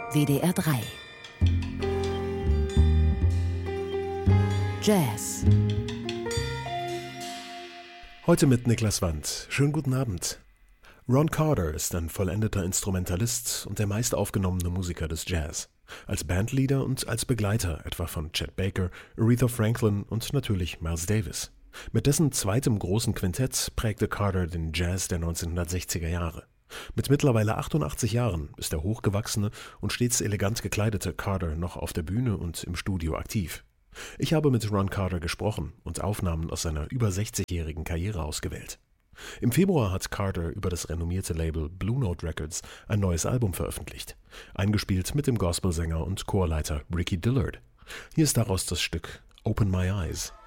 WDR 3 Jazz. Heute mit Niklas Wandt. Schönen guten Abend. Ron Carter ist ein vollendeter Instrumentalist und der meist aufgenommene Musiker des Jazz. Als Bandleader und als Begleiter etwa von Chet Baker, Aretha Franklin und natürlich Miles Davis. Mit dessen zweitem großen Quintett prägte Carter den Jazz der 1960er Jahre. Mit mittlerweile 88 Jahren ist der hochgewachsene und stets elegant gekleidete Carter noch auf der Bühne und im Studio aktiv. Ich habe mit Ron Carter gesprochen und Aufnahmen aus seiner über 60-jährigen Karriere ausgewählt. Im Februar hat Carter über das renommierte Label Blue Note Records ein neues Album veröffentlicht, eingespielt mit dem Gospelsänger und Chorleiter Ricky Dillard. Hier ist daraus das Stück Open My Eyes.